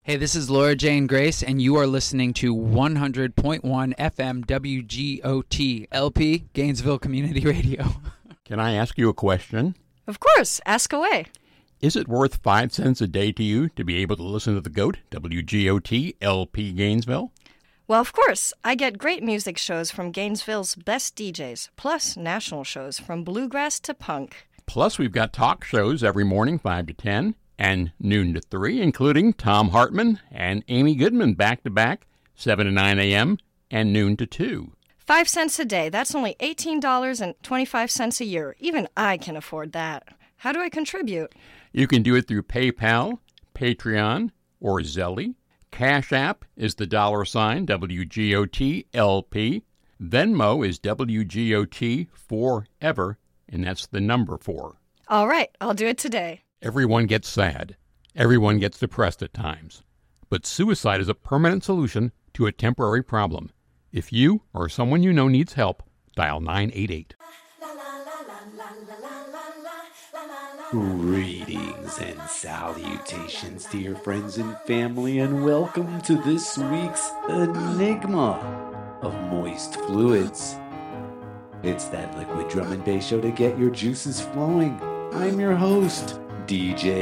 Hey, this is Laura Jane Grace, and you are listening to 100.1 FM WGOT LP, Gainesville Community Radio. Can I ask you a question? Of course, ask away. Is it worth 5 cents a day to you to be able to listen to the GOAT, WGOT LP Gainesville? Well, of course, I get great music shows from Gainesville's best DJs, plus national shows from bluegrass to punk. Plus, we've got talk shows every morning, 5 to 10, and noon to 3, including Tom Hartman and Amy Goodman back-to-back, 7 to 9 a.m. and noon to 2. 5 cents a day, that's only $18.25 a year. Even I can afford that. How do I contribute? You can do it through PayPal, Patreon, or Zelle. Cash App is the $ WGOT-LP. Venmo is WGOT Forever, and that's the number 4. All right, I'll do it today. Everyone gets sad. Everyone gets depressed at times. But suicide is a permanent solution to a temporary problem. If you or someone you know needs help, dial 988. Greetings and salutations, dear friends and family, and welcome to this week's Enigma of Moist Fluids. It's that liquid drum and bass show to get your juices flowing. I'm your host, DJ